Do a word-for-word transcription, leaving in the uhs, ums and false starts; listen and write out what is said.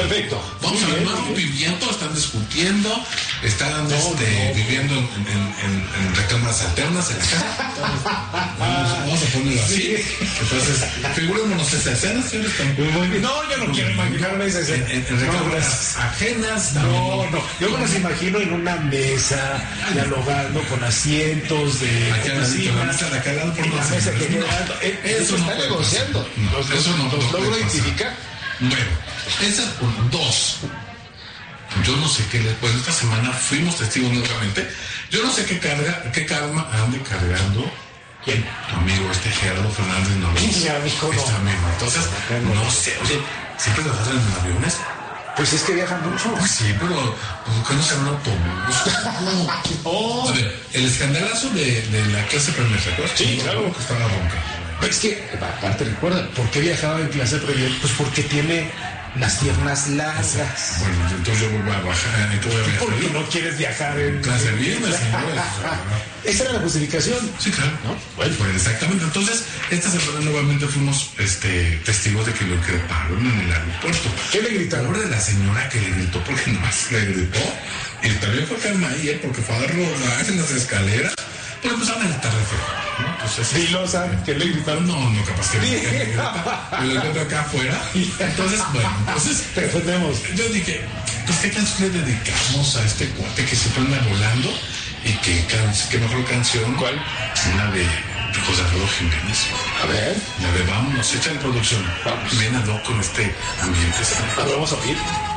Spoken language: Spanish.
Perfecto. Vamos a ver nuevo movimiento, están discutiendo, están no, este, no. viviendo en, en, en, en recámaras alternas en la casa. Vamos, vamos a ponerlo así. Entonces, figurémonos esa escena, señores. No, yo no quiero imaginarme esa escena. En, en recámaras no, ajenas. No, no. Yo me las imagino en una mesa, dialogando con asientos de. Aquí a la mesa de acá al lado por la mesa que queda. Eso está negociando. Eso no los logro identificar. Bueno, esas dos. Yo no sé qué les. Pues esta semana fuimos testigos nuevamente. Yo no sé qué carga, qué karma ande cargando. ¿Quién? Tu amigo, este Gerardo Fernández Noroña. Mi amigo, este no. amigo. Entonces, no sé, oye, siempre lo hacen en aviones. Pues es que viajan mucho. Pues sí, pero ¿por qué no se van en autobús? Oh. A ver, el escandalazo de, de la clase premier, ¿te acuerdas? Sí, claro. Que estaba ronca. Es que, aparte, recuerda, ¿por qué viajaba en clase premier? Pues porque tiene las piernas largas. Bueno, entonces yo voy a bajar. ¿Y tú voy a viajar? ¿Por qué no quieres viajar en clase business? Esa era la justificación. Sí, claro. ¿No? Bueno. Pues exactamente. Entonces, esta semana nuevamente fuimos este, testigos de que lo increparon en el aeropuerto. ¿Qué le gritaron? Pobre de la señora que le gritó, porque nomás le gritó. Y también fue Karma ayer, porque fue a dar rodaje en las escaleras. Pues empezaron a gritar de feo. ¿No? Entonces, sí, lo saben, que le gritaron. No, no, capaz que sí. Me lo encuentro acá afuera. Entonces, bueno, entonces. Defendemos. Yo dije, pues, ¿qué canción le dedicamos a este cuate que siempre anda volando? Y que, qué mejor canción. ¿Cuál? Una de José Alfredo Jiménez. A ver. La de vámonos, echa en producción. Vamos. Viene ad hoc con este ambiente. A ver, vamos a oír.